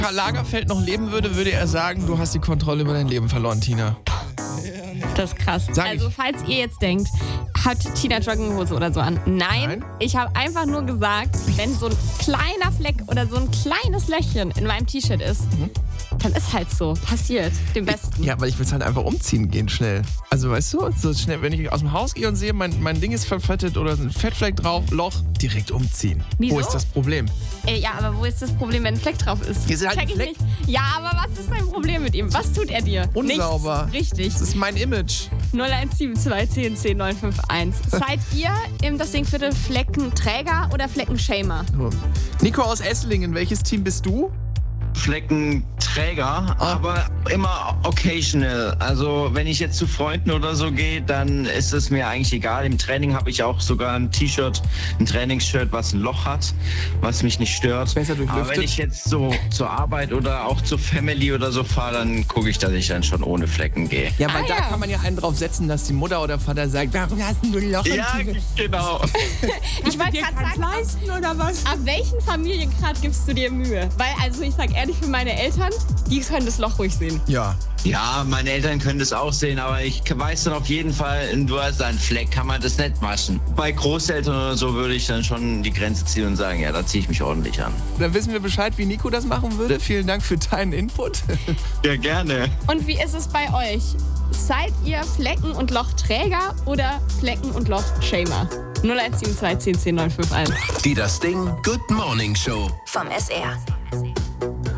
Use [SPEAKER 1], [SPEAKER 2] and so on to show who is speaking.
[SPEAKER 1] Karl Lagerfeld noch leben würde, würde er sagen, du hast die Kontrolle über dein Leben verloren, Tina.
[SPEAKER 2] Das ist krass. Also, falls ihr jetzt denkt, hat Tina Jogginghose oder so an? Nein. Ich habe einfach nur gesagt, wenn so ein kleiner Fleck oder so ein kleines Löchchen in meinem T-Shirt ist, dann ist halt so. Passiert. Dem Besten.
[SPEAKER 1] Ja, weil ich will es halt einfach umziehen gehen schnell. Also weißt du, so schnell, wenn ich aus dem Haus gehe und sehe, mein Ding ist verfettet oder ein Fettfleck drauf, Loch, direkt umziehen.
[SPEAKER 2] Wieso?
[SPEAKER 1] Wo ist das Problem?
[SPEAKER 2] Ja, aber wo ist das Problem, wenn ein Fleck drauf ist?
[SPEAKER 1] Hier ist halt ein
[SPEAKER 2] Check ich
[SPEAKER 1] Fleck.
[SPEAKER 2] nicht. Ja, aber was ist dein Problem mit ihm? Was tut er dir?
[SPEAKER 1] Unsauber.
[SPEAKER 2] Nichts. Richtig.
[SPEAKER 1] Das ist mein Image.
[SPEAKER 2] 0172 10 951. Seid ihr im das Dingviertel Fleckenträger oder Fleckenshamer?
[SPEAKER 1] Nico aus Esslingen, welches Team bist du?
[SPEAKER 3] Fleckenträger, aber immer occasional. Also wenn ich jetzt zu Freunden oder so gehe, dann ist es mir eigentlich egal. Im Training habe ich auch sogar ein T-Shirt, ein Trainingsshirt, was ein Loch hat, was mich nicht stört.
[SPEAKER 1] Besser durchlüftet.
[SPEAKER 3] Aber wenn ich jetzt so zur Arbeit oder auch zur Family oder so fahre, dann gucke ich, dass ich dann schon ohne Flecken gehe.
[SPEAKER 1] Ja, weil da kann man ja einen drauf setzen, dass die Mutter oder Vater sagt, warum hast du ein Loch im
[SPEAKER 3] Ja,
[SPEAKER 1] T-Shirt?
[SPEAKER 3] genau.
[SPEAKER 2] Ich wollte gerade sagen,
[SPEAKER 1] leisten oder was?
[SPEAKER 2] ab welchen Familiengrad gibst du dir Mühe? Weil, also ich sag ehrlich, für meine Eltern, die können das Loch ruhig sehen.
[SPEAKER 1] Ja.
[SPEAKER 3] Ja, meine Eltern können das auch sehen, aber ich weiß dann auf jeden Fall, du hast einen Fleck, kann man das nicht waschen. Bei Großeltern oder so würde ich dann schon die Grenze ziehen und sagen, ja, da ziehe ich mich ordentlich an.
[SPEAKER 1] Dann wissen wir Bescheid, wie Nico das machen würde. Vielen Dank für deinen Input.
[SPEAKER 3] Ja, gerne.
[SPEAKER 2] Und wie ist es bei euch? Seid ihr Flecken- und Lochträger oder Flecken- und Lochtshamer? 0172 10 10 951.
[SPEAKER 4] Die Das Ding Good Morning Show.
[SPEAKER 5] Vom SR.